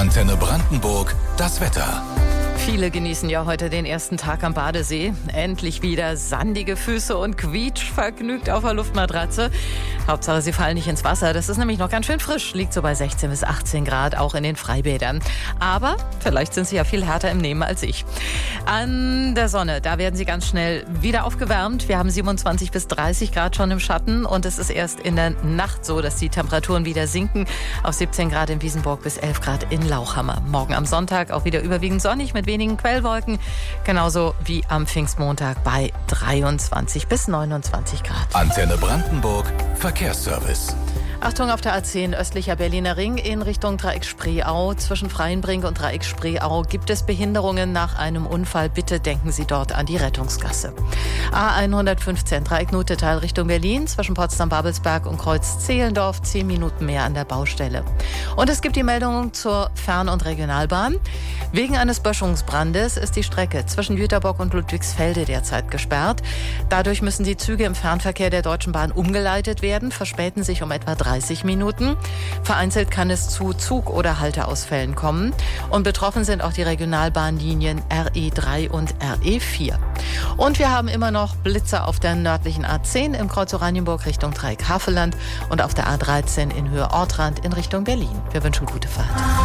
Antenne Brandenburg, das Wetter. Viele genießen ja heute den ersten Tag am Badesee. Endlich wieder sandige Füße und quietschvergnügt auf der Luftmatratze. Hauptsache, sie fallen nicht ins Wasser. Das ist nämlich noch ganz schön frisch. Liegt so bei 16 bis 18 Grad, auch in den Freibädern. Aber vielleicht sind sie ja viel härter im Nehmen als ich. An der Sonne, da werden sie ganz schnell wieder aufgewärmt. Wir haben 27 bis 30 Grad schon im Schatten. Und es ist erst in der Nacht so, dass die Temperaturen wieder sinken. Auf 17 Grad in Wiesenburg bis 11 Grad in Lauchhammer. Morgen am Sonntag auch wieder überwiegend sonnig mit wenigen Quellwolken, genauso wie am Pfingstmontag bei 23 bis 29 Grad. Antenne Brandenburg, Verkehrsservice. Achtung auf der A10 östlicher Berliner Ring in Richtung Dreieck Spreeau. Zwischen Freienbrink und Dreieck Spreeau gibt es Behinderungen nach einem Unfall. Bitte denken Sie dort an die Rettungsgasse. A115 Dreieck Nutetal Richtung Berlin. Zwischen Potsdam-Babelsberg und Kreuz Zehlendorf 10 Minuten mehr an der Baustelle. Und es gibt die Meldung zur Fern- und Regionalbahn. Wegen eines Böschungsbrandes ist die Strecke zwischen Jüterbock und Ludwigsfelde derzeit gesperrt. Dadurch müssen die Züge im Fernverkehr der Deutschen Bahn umgeleitet werden, verspäten sich um etwa 30 Minuten. Vereinzelt kann es zu Zug- oder Halteausfällen kommen. Und betroffen sind auch die Regionalbahnlinien RE3 und RE4. Und wir haben immer noch Blitzer auf der nördlichen A10 im Kreuz Oranienburg Richtung Dreieck Havelland und auf der A13 in Höhe Ortrand in Richtung Berlin. Wir wünschen gute Fahrt.